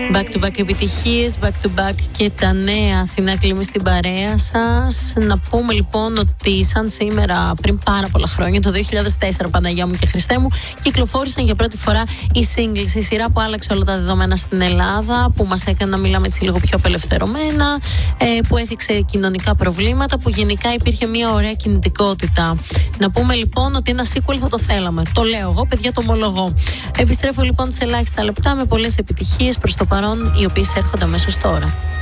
Back-to-back επιτυχίες, back-to-back και τα νέα Αθηνά Κλίμη στην παρέα σας. Να πούμε λοιπόν ότι σαν σήμερα, πριν πάρα πολλά χρόνια, το 2004, Παναγιά μου και Χριστέ μου, κυκλοφόρησαν για πρώτη φορά οι singles, η σειρά που άλλαξε όλα τα δεδομένα στην Ελλάδα, που μας έκανε να μιλάμε έτσι λίγο πιο απελευθερωμένα, που έθιξε κοινωνικά προβλήματα, που γενικά υπήρχε μια ωραία κινητικότητα. Να πούμε λοιπόν ότι ένα sequel θα το θέλαμε. Το λέω εγώ, παιδιά, το ομολογώ. Επιστρέφω λοιπόν σε ελάχιστα λεπτά με πολλές επιτυχίες προς το παρόν, οι οποίες έρχονται αμέσως τώρα.